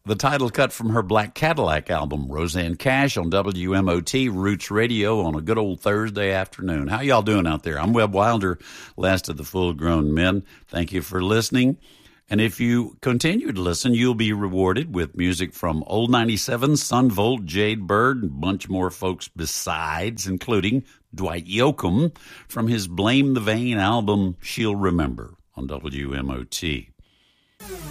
The title cut from her Black Cadillac album, Rosanne Cash on WMOT Roots Radio on a good old Thursday afternoon. How y'all doing out there? I'm Webb Wilder, last of the full-grown men. Thank you for listening. And if you continue to listen, you'll be rewarded with music from Old 97, Sun Volt, Jade Bird, and a bunch more folks besides, including Dwight Yoakam from his Blame the Vein album, She'll Remember on WMOT.